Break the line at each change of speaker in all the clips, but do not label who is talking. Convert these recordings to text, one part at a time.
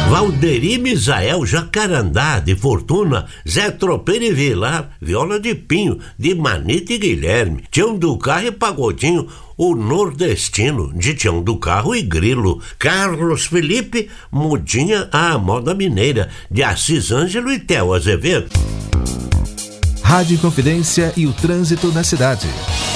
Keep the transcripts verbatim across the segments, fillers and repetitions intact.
Valderi Misael Jacarandá de Fortuna, Zé Tropeiro e Vilar, Viola de Pinho, de Manita e Guilherme, Tião do Carro e Pagodinho, o Nordestino, de Tião do Carro e Grilo, Carlos Felipe, Mudinha, a Moda Mineira, de Assis Ângelo e Theo Azevedo.
Rádio Inconfidência e o trânsito na cidade.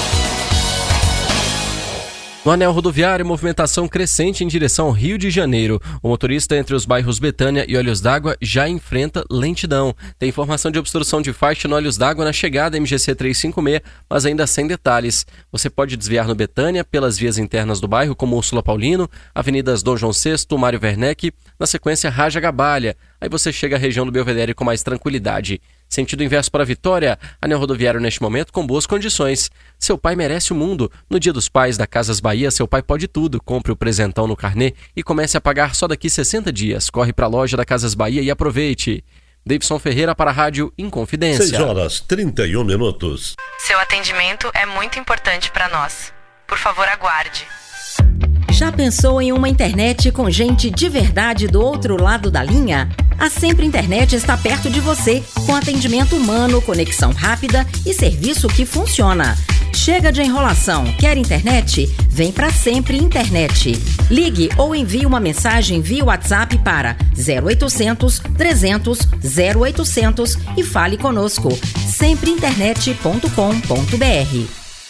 No anel rodoviário, movimentação crescente em direção ao Rio de Janeiro. O motorista entre os bairros Betânia e Olhos d'Água já enfrenta lentidão. Tem informação de obstrução de faixa no Olhos d'Água na chegada M G C trezentos e cinquenta e seis, mas ainda sem detalhes. Você pode desviar no Betânia pelas vias internas do bairro, como Úrsula Paulino, avenidas Dom João sexto, Mário Werneck, na sequência Raja Gabalha. Aí você chega à região do Belvedere com mais tranquilidade. Sentido inverso para Vitória, anel rodoviário neste momento com boas condições. Seu pai merece o mundo. No Dia dos Pais da Casas Bahia, seu pai pode tudo. Compre o presentão no carnê e comece a pagar só daqui sessenta dias. Corre para a loja da Casas Bahia e aproveite. Davidson Ferreira para a Rádio Inconfidência.
seis horas e trinta e um minutos.
Seu atendimento é muito importante para nós. Por favor, aguarde.
Já pensou em uma internet com gente de verdade do outro lado da linha? A Sempre Internet está perto de você, com atendimento humano, conexão rápida e serviço que funciona. Chega de enrolação, quer internet? Vem pra Sempre Internet. Ligue ou envie uma mensagem via WhatsApp para zero oitocentos, trezentos, zero oitocentos e fale conosco. sempre internet ponto com ponto b r.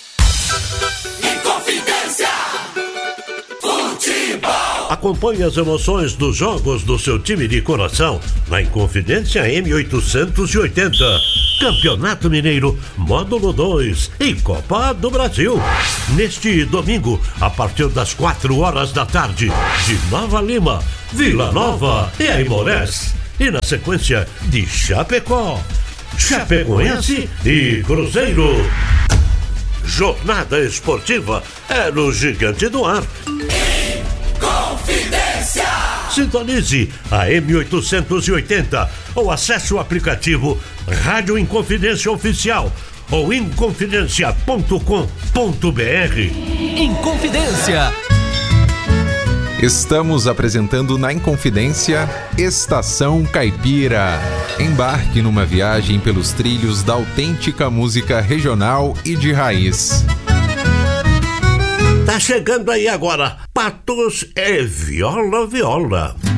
Acompanhe as emoções dos jogos do seu time de coração na Inconfidência M oitocentos e oitenta. Campeonato Mineiro, Módulo dois e Copa do Brasil. Neste domingo, a partir das quatro horas da tarde, de Nova Lima, Vila Nova e Aimorés. E na sequência, de Chapecó, Chapecoense e Cruzeiro. Jornada esportiva é no Gigante do Ar. Confidência! Sintonize a M oitocentos e oitenta ou acesse o aplicativo Rádio Inconfidência Oficial ou inconfidência ponto com ponto b r.
Inconfidência. Estamos apresentando na Inconfidência Estação Caipira. Embarque numa viagem pelos trilhos da autêntica música regional e de raiz.
Tá chegando aí agora, Patos é Viola Viola.